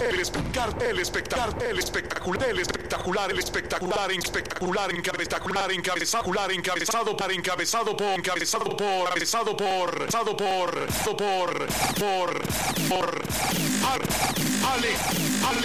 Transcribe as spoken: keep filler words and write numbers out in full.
el espectacular, el espectacular, el espectacular, el espectacular, el espectacular, espectacular, encabezado, encabezado, encabezado por encabezado por encabezado por encabezado por encabezado por por por por por Ale Ale